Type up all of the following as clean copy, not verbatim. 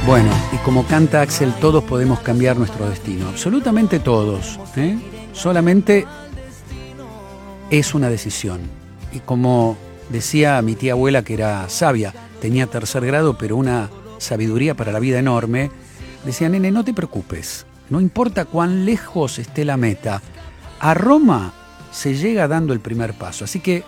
Bueno, y como canta Axel, todos podemos cambiar nuestro destino, absolutamente todos, ¿eh? Solamente es una decisión. Y como decía mi tía abuela, que era sabia, tenía 3er grado, pero una sabiduría para la vida enorme, decía: nene, no te preocupes, no importa cuán lejos esté la meta, a Roma se llega dando el primer paso. Así que,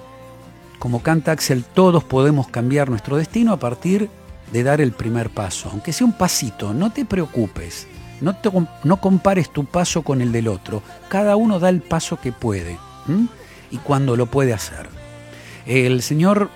como canta Axel, todos podemos cambiar nuestro destino a partir de dar el primer paso, aunque sea un pasito. No te preocupes, no compares tu paso con el del otro, cada uno da el paso que puede, y cuando lo puede hacer. El señor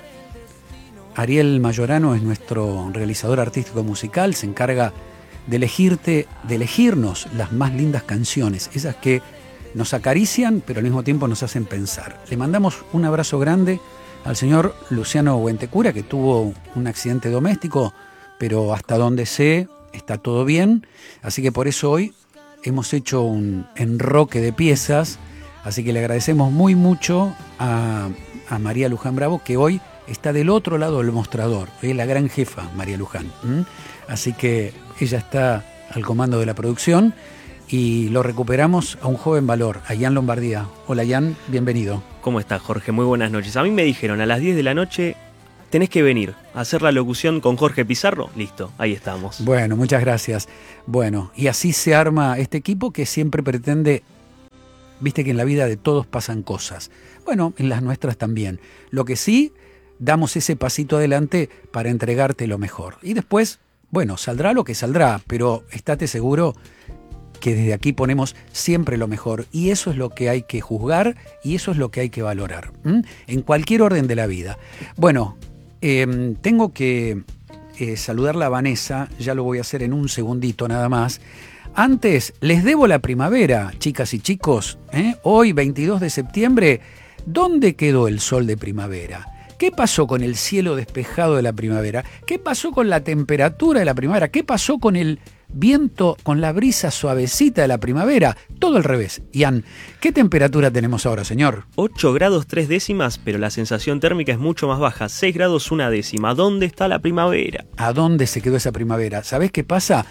Ariel Mayorano es nuestro realizador artístico musical, se encarga de elegirnos las más lindas canciones, esas que nos acarician pero al mismo tiempo nos hacen pensar. Le mandamos un abrazo grande al señor Luciano Huentecura, que tuvo un accidente doméstico, pero hasta donde sé está todo bien, así que por eso hoy hemos hecho un enroque de piezas, así que le agradecemos muy mucho a María Luján Bravo, que hoy está del otro lado del mostrador, es la gran jefa María Luján, así que ella está al comando de la producción y lo recuperamos a un joven valor, a Ian Lombardía. Hola Ian, bienvenido. ¿Cómo estás, Jorge? Muy buenas noches. A mí me dijeron a las 10 de la noche tenés que venir a hacer la locución con Jorge Pizarro. Listo, ahí estamos. Bueno, muchas gracias. Bueno, y así se arma este equipo que siempre pretende, viste que en la vida de todos pasan cosas. Bueno, en las nuestras también. Lo que sí, damos ese pasito adelante para entregarte lo mejor. Y después, bueno, saldrá lo que saldrá, pero estate seguro que desde aquí ponemos siempre lo mejor, y eso es lo que hay que juzgar y eso es lo que hay que valorar, en cualquier orden de la vida. Bueno, tengo que saludarla a Vanessa, ya lo voy a hacer en un segundito nada más. Antes, les debo la primavera, chicas y chicos, hoy 22 de septiembre, ¿dónde quedó el sol de primavera? ¿Qué pasó con el cielo despejado de la primavera? ¿Qué pasó con la temperatura de la primavera? ¿Qué pasó con el viento, con la brisa suavecita de la primavera? Todo al revés. Ian, ¿qué temperatura tenemos ahora, señor? 8 grados 3 décimas, pero la sensación térmica es mucho más baja, 6 grados 1 décima. ¿Dónde está la primavera? ¿A dónde se quedó esa primavera? ¿Sabés qué pasa?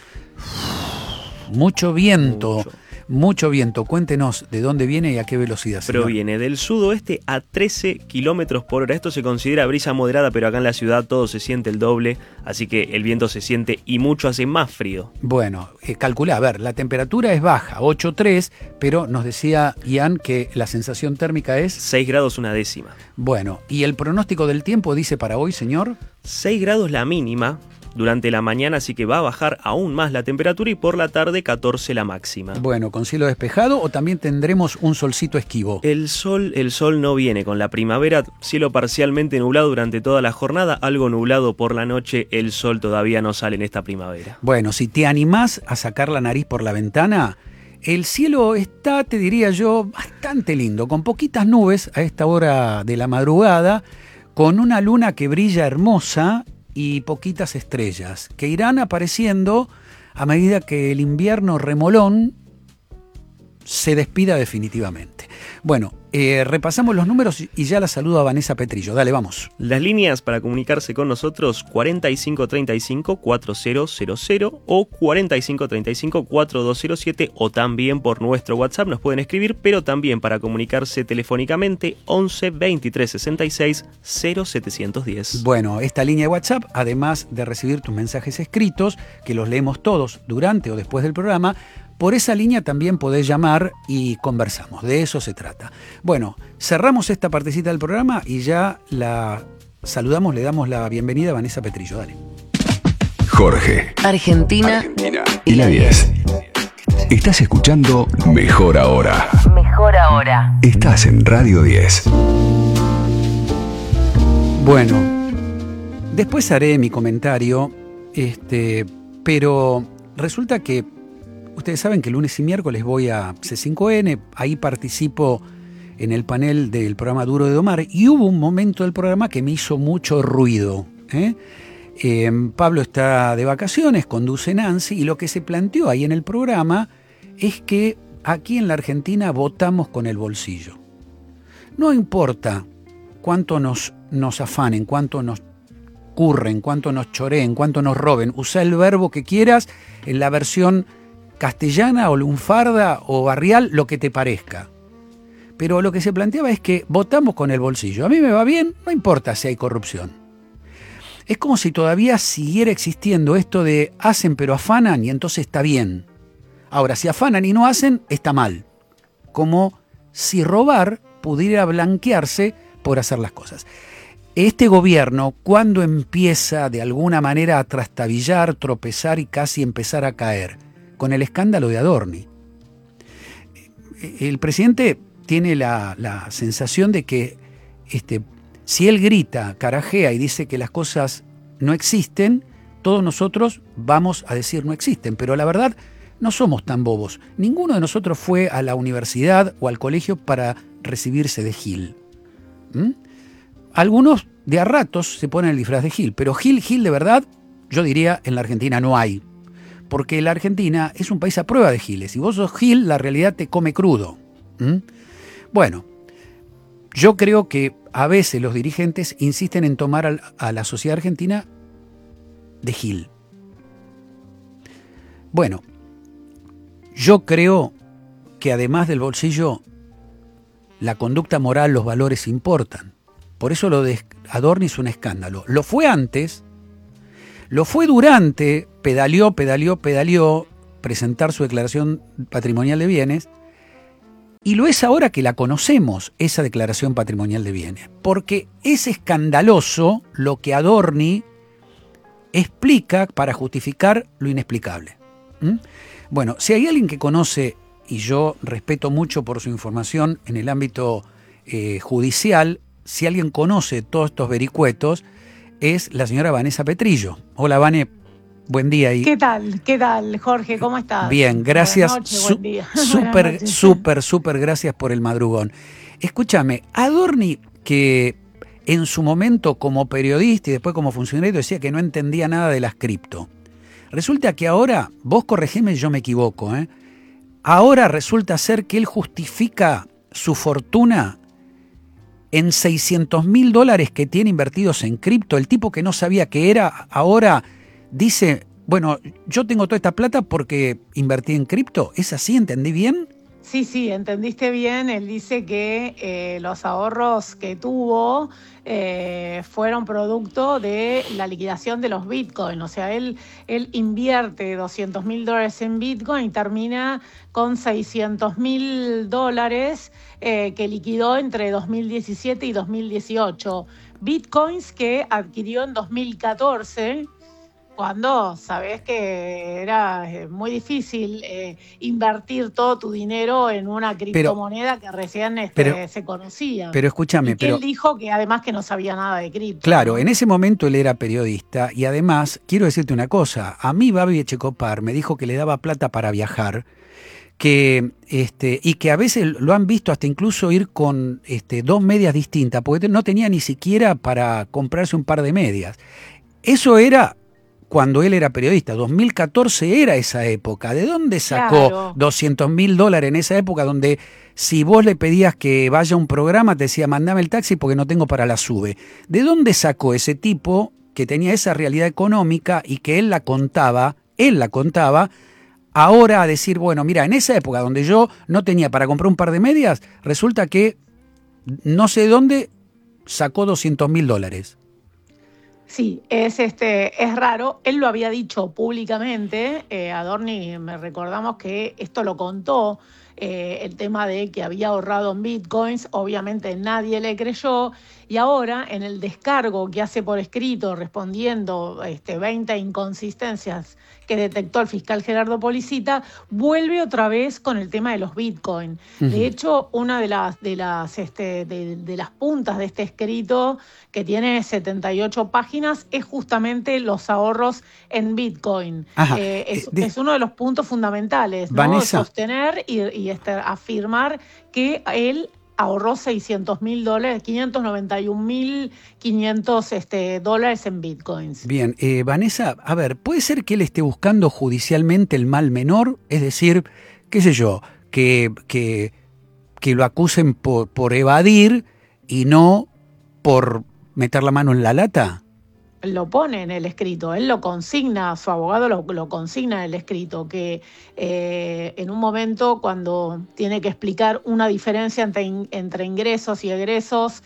Mucho viento. Mucho viento. Cuéntenos de dónde viene y a qué velocidad, señor. Proviene del sudoeste a 13 kilómetros por hora. Esto se considera brisa moderada, pero acá en la ciudad todo se siente el doble, así que el viento se siente y mucho hace más frío. Bueno, calculá, a ver, la temperatura es baja, 8,3, pero nos decía Ian que la sensación térmica es 6 grados 1 décima. Bueno, ¿y el pronóstico del tiempo dice para hoy, señor? 6 grados la mínima durante la mañana, así que va a bajar aún más la temperatura, y por la tarde 14 la máxima. Bueno, ¿con cielo despejado o también tendremos un solcito esquivo? El sol no viene con la primavera, cielo parcialmente nublado durante toda la jornada, algo nublado por la noche, el sol todavía no sale en esta primavera. Bueno, si te animás a sacar la nariz por la ventana, el cielo está, te diría yo, bastante lindo, con poquitas nubes a esta hora de la madrugada, con una luna que brilla hermosa y poquitas estrellas, que irán apareciendo a medida que el invierno remolón se despida definitivamente. Bueno, repasamos los números y ya la saludo a Vanessa Petrillo. Dale, vamos. Las líneas para comunicarse con nosotros: 4535-4000 o 4535-4207, o también por nuestro WhatsApp nos pueden escribir, pero también para comunicarse telefónicamente 11 23 66 0710. Bueno, esta línea de WhatsApp, además de recibir tus mensajes escritos, que los leemos todos durante o después del programa, por esa línea también podés llamar y conversamos, de eso se trata. Bueno, cerramos esta partecita del programa y ya la saludamos, le damos la bienvenida a Vanessa Petrillo. Dale. Jorge, Argentina y la 10. Estás escuchando Mejor Ahora. Mejor Ahora. Estás en Radio 10. Bueno, después haré mi comentario, pero resulta que ustedes saben que lunes y miércoles voy a C5N, ahí participo en el panel del programa Duro de Domar, y hubo un momento del programa que me hizo mucho ruido. Pablo está de vacaciones, conduce Nancy, y lo que se planteó ahí en el programa es que aquí en la Argentina votamos con el bolsillo. No importa cuánto nos afanen, cuánto nos curren, cuánto nos choreen, cuánto nos roben. Usá el verbo que quieras en la versión castellana o lunfarda o barrial, lo que te parezca. Pero lo que se planteaba es que votamos con el bolsillo. A mí me va bien, no importa si hay corrupción. Es como si todavía siguiera existiendo esto de hacen pero afanan y entonces está bien. Ahora, si afanan y no hacen, está mal. Como si robar pudiera blanquearse por hacer las cosas. Este gobierno, cuando empieza de alguna manera a trastabillar, tropezar y casi empezar a caer, con el escándalo de Adorni. El presidente tiene la sensación de que si él grita, carajea y dice que las cosas no existen, todos nosotros vamos a decir no existen, pero la verdad no somos tan bobos. Ninguno de nosotros fue a la universidad o al colegio para recibirse de Gil. Algunos de a ratos se ponen el disfraz de Gil, pero Gil de verdad, yo diría, en la Argentina no hay. Porque la Argentina es un país a prueba de giles. Si vos sos Gil, la realidad te come crudo. Bueno, yo creo que a veces los dirigentes insisten en tomar a la sociedad argentina de Gil. Bueno, yo creo que además del bolsillo, la conducta moral, los valores importan. Por eso lo de Adorni es un escándalo. Lo fue antes, lo fue durante, pedaleó, presentar su declaración patrimonial de bienes, y lo es ahora que la conocemos, esa declaración patrimonial de bienes. Porque es escandaloso lo que Adorni explica para justificar lo inexplicable. Bueno, si hay alguien que conoce, y yo respeto mucho por su información en el ámbito judicial, si alguien conoce todos estos vericuetos, es la señora Vanessa Petrillo. Hola, Vane, buen día. ¿Qué tal, Jorge? ¿Cómo estás? Bien, gracias. Buenas noches, buen día. Súper gracias por el madrugón. Escúchame, Adorni, que en su momento como periodista y después como funcionario decía que no entendía nada de las cripto. Resulta que ahora, vos corregime si yo me equivoco, ahora resulta ser que él justifica su fortuna en $600.000 que tiene invertidos en cripto. El tipo que no sabía qué era, ahora dice, bueno, yo tengo toda esta plata porque invertí en cripto. ¿Es así? ¿Entendí bien? Sí, entendiste bien. Él dice que los ahorros que tuvo fueron producto de la liquidación de los Bitcoin. O sea, él invierte $200.000 en Bitcoin y termina con $600.000 que liquidó entre 2017 y 2018. Bitcoins que adquirió en 2014, cuando sabés que era muy difícil invertir todo tu dinero en una criptomoneda que recién se conocía. Pero escúchame, él dijo que además que no sabía nada de cripto. Claro, ¿no? En ese momento él era periodista y además, quiero decirte una cosa, a mí Babi Echecopar me dijo que le daba plata para viajar, y que a veces lo han visto hasta incluso ir con 2 medias distintas, porque no tenía ni siquiera para comprarse un par de medias. Eso era cuando él era periodista. 2014 era esa época. ¿De dónde sacó $200.000 en esa época donde si vos le pedías que vaya a un programa te decía mandame el taxi porque no tengo para la SUBE? ¿De dónde sacó ese tipo que tenía esa realidad económica y que él la contaba, ahora a decir, bueno, mira, en esa época donde yo no tenía para comprar un par de medias, resulta que no sé dónde sacó $200.000? Sí, es raro. Él lo había dicho públicamente. Adorni, recordamos que esto lo contó, el tema de que había ahorrado en bitcoins. Obviamente nadie le creyó. Y ahora, en el descargo que hace por escrito, respondiendo 20 inconsistencias que detectó el fiscal Gerardo Policita, vuelve otra vez con el tema de los bitcoins. De hecho, una de las puntas de este escrito, que tiene 78 páginas, es justamente los ahorros en bitcoin. Es uno de los puntos fundamentales, ¿no? Vanessa, sostener y afirmar que él ahorró $600.000, $591.500 en bitcoins. Bien, Vanessa, a ver, ¿puede ser que él esté buscando judicialmente el mal menor? Es decir, qué sé yo, que lo acusen por evadir y no por meter la mano en la lata. lo pone en el escrito, él lo consigna, su abogado lo consigna en el escrito, que en un momento cuando tiene que explicar una diferencia entre ingresos y egresos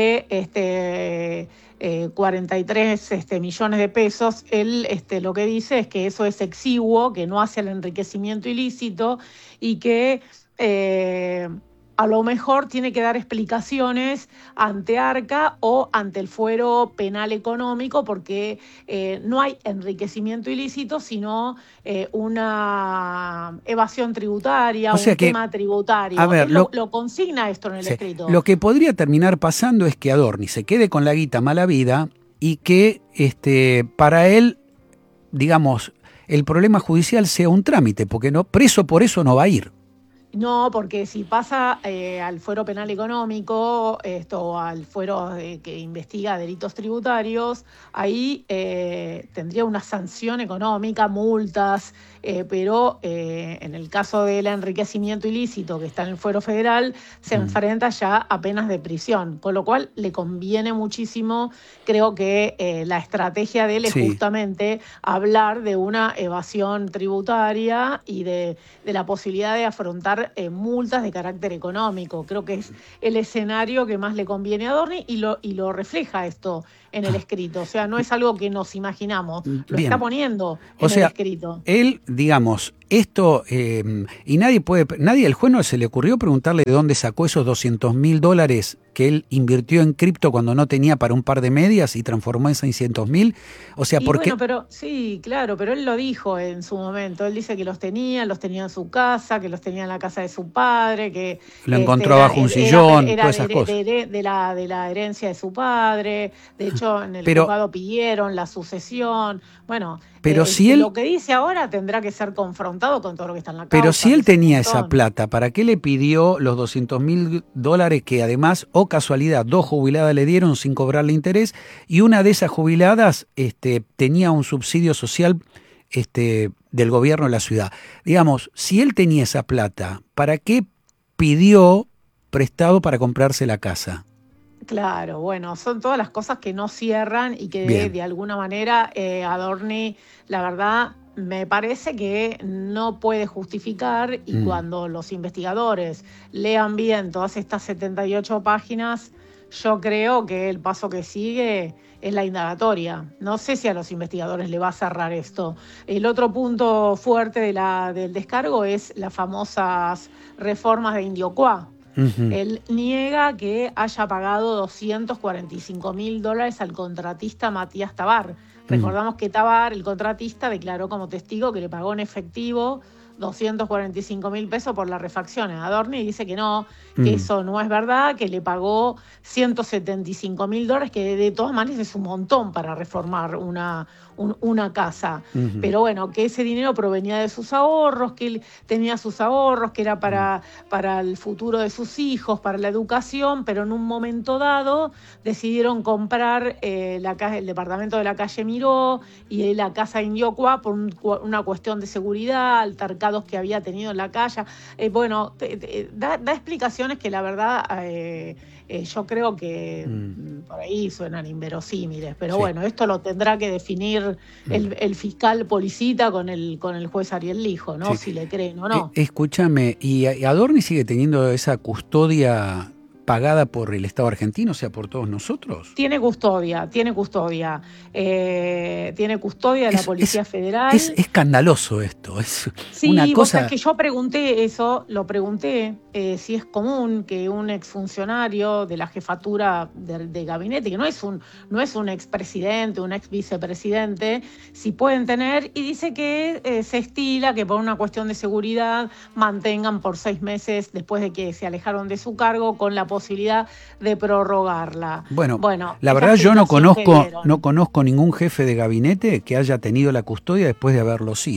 de 43 millones de pesos, él lo que dice es que eso es exiguo, que no hace el enriquecimiento ilícito y que a lo mejor tiene que dar explicaciones ante Arca o ante el fuero penal económico, porque no hay enriquecimiento ilícito, sino una evasión tributaria, o sea un tema tributario. A ver, lo consigna esto en el escrito. Lo que podría terminar pasando es que Adorni se quede con la guita mala vida y que para él, digamos, el problema judicial sea un trámite, porque preso por eso no va a ir. No, porque si pasa al fuero penal económico, o al fuero que investiga delitos tributarios, ahí tendría una sanción económica, multas, pero en el caso del enriquecimiento ilícito que está en el fuero federal, se enfrenta ya a penas de prisión, con lo cual le conviene muchísimo. Creo que la estrategia de él es justamente hablar de una evasión tributaria y de la posibilidad de afrontar multas de carácter económico. Creo que es el escenario que más le conviene a Adorni y lo refleja esto en el escrito. O sea, no es algo que nos imaginamos, lo está poniendo en el escrito. Él, digamos, esto, y nadie, el juez no se le ocurrió preguntarle de dónde sacó esos $200.000 que él invirtió en cripto cuando no tenía para un par de medias y transformó en 600.000. O sea, porque... Bueno, pero sí, claro, pero él lo dijo en su momento. Él dice que los tenía en su casa, que los tenía en la casa de su padre, que lo encontró bajo un sillón, todas esas cosas. De la herencia de su padre. De hecho, en el juzgado pidieron la sucesión. Bueno, pero si él, lo que dice ahora tendrá que ser confrontado con todo lo que está en la causa. Pero si él tenía esa plata, ¿para qué le pidió los $200.000 que además, casualidad, 2 jubiladas le dieron sin cobrarle interés, y una de esas jubiladas tenía un subsidio social del gobierno de la ciudad? Digamos, si él tenía esa plata, ¿para qué pidió prestado para comprarse la casa? Claro, bueno, son todas las cosas que no cierran y que de alguna manera Adorni, la verdad, me parece que no puede justificar, y cuando los investigadores lean bien todas estas 78 páginas, yo creo que el paso que sigue es la indagatoria. No sé si a los investigadores le va a cerrar esto. El otro punto fuerte del descargo es las famosas reformas de Indiocuá. Él niega que haya pagado $245.000 al contratista Matías Tabar. Recordamos que Tabar, el contratista, declaró como testigo que le pagó en efectivo $245.000 por las refacciones. Adorni dice que no, que eso no es verdad, que le pagó $175.000, que de todas maneras es un montón para reformar una casa. Pero bueno, que ese dinero provenía de sus ahorros, que él tenía sus ahorros, que era para el futuro de sus hijos, para la educación, pero en un momento dado decidieron comprar el departamento de la calle Miró y la casa Indiocuá por una cuestión de seguridad, altercados que había tenido en la calle. Bueno, da explicaciones que la verdad yo creo que por ahí suenan inverosímiles, pero bueno, esto lo tendrá que definir el fiscal Policita con el juez Ariel Lijo, ¿no? Si le creen o no. Escúchame, ¿y Adorni sigue teniendo esa custodia pagada por el Estado argentino, o sea, por todos nosotros? Tiene custodia de la Policía Federal. Es escandaloso esto, es sí, una cosa... Sí, que yo pregunté eso, si es común que un exfuncionario de la jefatura de gabinete, que no es un expresidente, un exvicepresidente, si pueden tener, y dice que se estila que por una cuestión de seguridad mantengan por 6 meses después de que se alejaron de su cargo, con la posibilidad de prorrogarla. Bueno, la verdad yo no conozco ningún jefe de gabinete que haya tenido la custodia después de haberlo sido.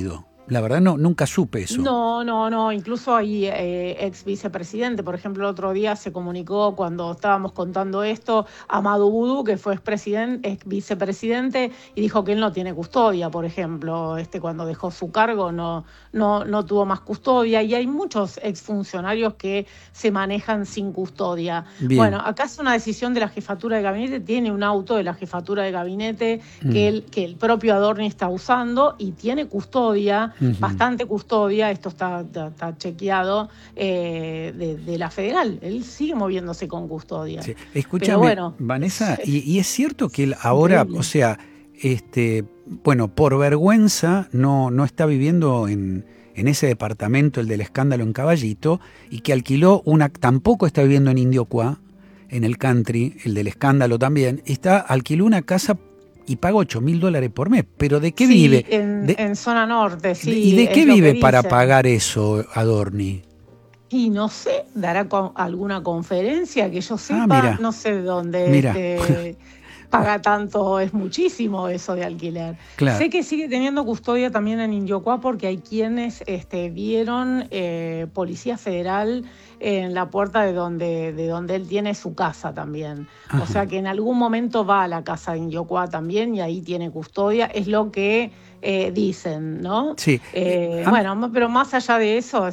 La verdad nunca supe eso. No, incluso hay ex vicepresidente, por ejemplo, el otro día se comunicó cuando estábamos contando esto a Maduro, que fue ex vicepresidente, y dijo que él no tiene custodia, por ejemplo, cuando dejó su cargo no tuvo más custodia, y hay muchos exfuncionarios que se manejan sin custodia. Bien. Bueno, acá es una decisión de la jefatura de gabinete, tiene un auto de la jefatura de gabinete que el propio Adorni está usando y tiene custodia, bastante custodia, esto está chequeado, de la federal. Él sigue moviéndose con custodia. Sí. Escúchame, Vanessa, y es cierto que él ahora, increíble. O sea, por vergüenza no está viviendo en ese departamento, el del escándalo en Caballito, y que alquiló tampoco está viviendo en Indiocuá, en el country, el del escándalo también, alquiló una casa y paga $8.000 por mes. ¿Pero de qué vive? En zona norte, sí. ¿Y de qué vive para pagar eso, Adorni? Y no sé, dará alguna conferencia que yo sepa, no sé de dónde paga tanto, es muchísimo eso de alquiler. Claro. Sé que sigue teniendo custodia también en Indiocuá porque hay quienes vieron Policía Federal en la puerta de donde él tiene su casa también. Ajá. O sea que en algún momento va a la casa de Indiocuá también y ahí tiene custodia, es lo que dicen, ¿no? Sí. Bueno, pero más allá de eso,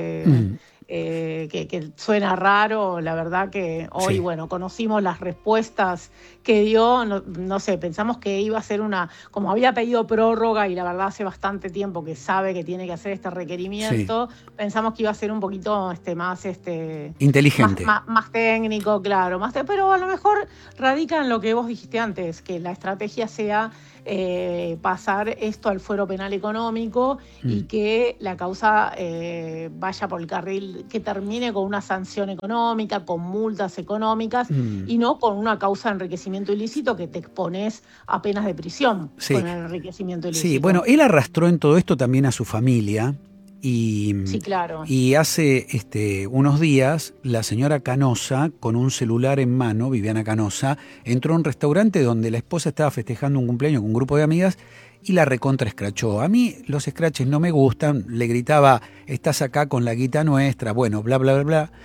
que suena raro, la verdad que hoy, conocimos las respuestas que dio, no sé, pensamos que iba a ser como había pedido prórroga y la verdad hace bastante tiempo que sabe que tiene que hacer este requerimiento, pensamos que iba a ser un poquito más inteligente, más técnico, claro, pero a lo mejor radica en lo que vos dijiste antes, que la estrategia sea pasar esto al fuero penal económico y que la causa vaya por el carril, que termine con una sanción económica, con multas económicas y no con una causa de enriquecimiento ilícito que te expones a penas de prisión con el enriquecimiento ilícito. Sí, bueno, él arrastró en todo esto también a su familia. Sí, claro. Y hace unos días la señora Canosa, con un celular en mano, Viviana Canosa, entró a un restaurante donde la esposa estaba festejando un cumpleaños con un grupo de amigas y la recontra escrachó. A mí los escraches no me gustan, le gritaba, estás acá con la guita nuestra, bueno, bla, bla, bla, bla.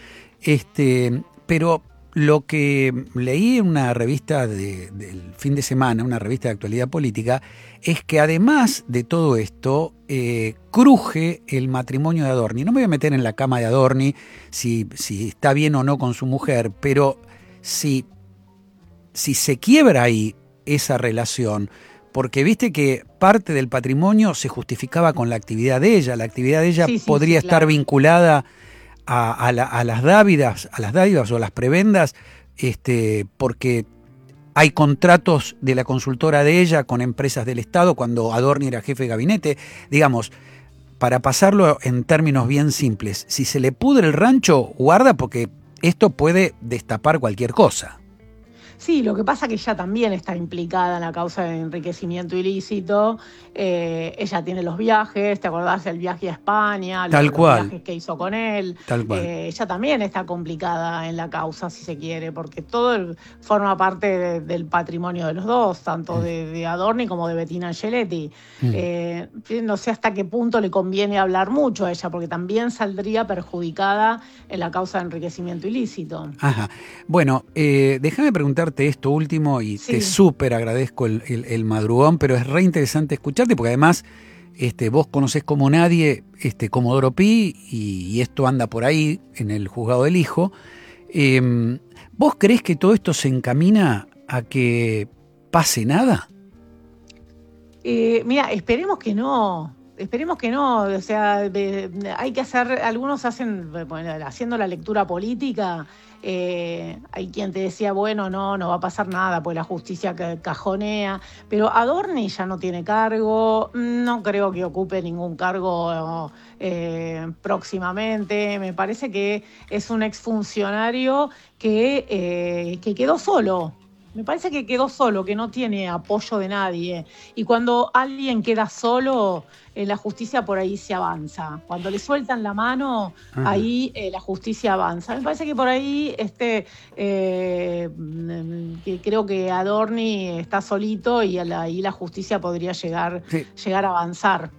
Pero lo que leí en una revista del fin de semana, una revista de actualidad política, es que además de todo esto, cruje el matrimonio de Adorni. No me voy a meter en la cama de Adorni si está bien o no con su mujer, pero si se quiebra ahí esa relación, porque viste que parte del patrimonio se justificaba con la actividad de ella. La actividad de ella podría estar vinculada a las dádivas o a las prebendas, porque hay contratos de la consultora de ella con empresas del Estado cuando Adorni era jefe de gabinete. Digamos, para pasarlo en términos bien simples, si se le pudre el rancho, guarda porque esto puede destapar cualquier cosa. Sí, lo que pasa es que ella también está implicada en la causa de enriquecimiento ilícito. Ella tiene los viajes, ¿te acordás del viaje a España? Los viajes que hizo con él. Tal cual. Ella también está complicada en la causa, si se quiere, porque todo forma parte del patrimonio de los dos, tanto de Adorni como de Bettina Angeletti. No sé hasta qué punto le conviene hablar mucho a ella, porque también saldría perjudicada en la causa de enriquecimiento ilícito. Ajá. Bueno, déjame preguntarte esto último y te súper agradezco el madrugón, pero es re interesante escucharte porque además vos conocés como nadie Comodoro Pi y esto anda por ahí en el juzgado del hijo. ¿Vos creés que todo esto se encamina a que pase nada? Mira, esperemos que no. O sea, hay que hacer, algunos hacen, haciendo la lectura política, hay quien te decía, bueno, no va a pasar nada, pues la justicia cajonea, pero Adorni ya no tiene cargo, no creo que ocupe ningún cargo próximamente, me parece que es un exfuncionario que quedó solo. Me parece que quedó solo, que no tiene apoyo de nadie. Y cuando alguien queda solo, la justicia por ahí se avanza. Cuando le sueltan la mano, ahí la justicia avanza. Me parece que por ahí que creo que Adorni está solito y ahí la justicia podría llegar a avanzar.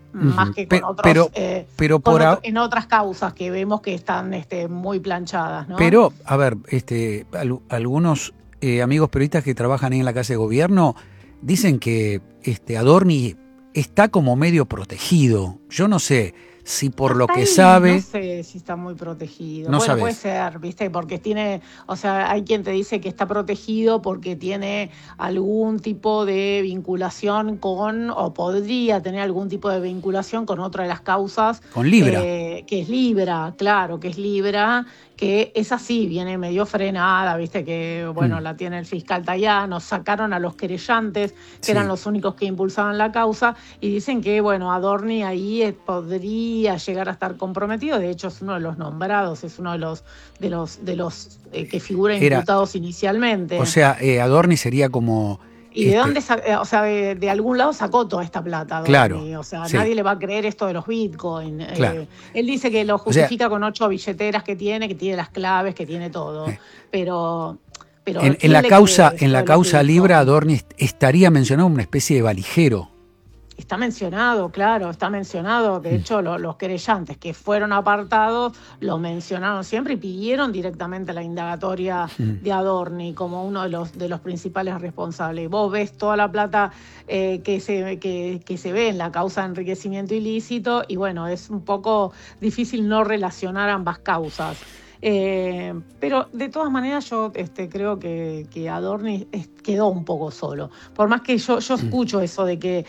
más que con otros, pero en otras causas que vemos que están muy planchadas, ¿no? Pero, a ver, algunos amigos periodistas que trabajan ahí en la Casa de Gobierno dicen que Adorni está como medio protegido. Yo no sé si por lo que sabe... No sé si está muy protegido. No bueno, sabes. Puede ser, ¿viste? Porque tiene... O sea, hay quien te dice que está protegido porque tiene algún tipo de vinculación con... O podría tener algún tipo de vinculación con otra de las causas. Con Libra. Que es Libra, claro, que es Libra, que esa sí viene medio frenada, ¿viste? Que, bueno, la tiene el fiscal Tayano, sacaron a los querellantes, que eran los únicos que impulsaban la causa, y dicen que, bueno, Adorni ahí podría llegar a estar comprometido. De hecho, es uno de los nombrados, es uno de los que figura imputados inicialmente. O sea, Adorni sería como... ¿Y de dónde? O sea, de algún lado sacó toda esta plata. Adorni. Claro. O sea, nadie le va a creer esto de los Bitcoin. Claro. Él dice que lo justifica con 8 billeteras que tiene las claves, que tiene todo. Pero en la causa Libra, Adorni estaría mencionado como una especie de valijero. Está mencionado, claro, está mencionado. De hecho, los querellantes que fueron apartados lo mencionaron siempre y pidieron directamente la indagatoria de Adorni como uno de los principales responsables. Vos ves toda la plata que se ve en la causa de enriquecimiento ilícito y bueno, es un poco difícil no relacionar ambas causas. Pero de todas maneras yo creo que Adorni quedó un poco solo. Por más que yo escucho eso de que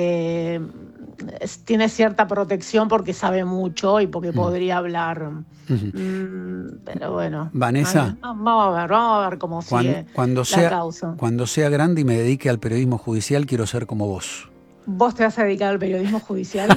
tiene cierta protección porque sabe mucho y porque podría hablar. Pero bueno. Vanessa, vamos a ver cómo sigue la causa. Cuando sea grande y me dedique al periodismo judicial, quiero ser como vos. ¿Vos te vas a dedicar al periodismo judicial?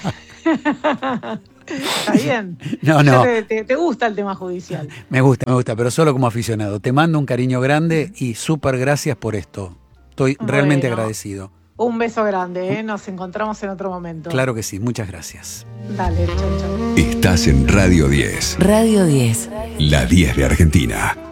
Está bien. No. ¿Te gusta el tema judicial? Me gusta, pero solo como aficionado. Te mando un cariño grande y súper gracias por esto. Estoy realmente agradecido. Un beso grande, nos encontramos en otro momento. Claro que sí, muchas gracias. Dale, chau. Estás en Radio 10. Radio 10. La 10 de Argentina.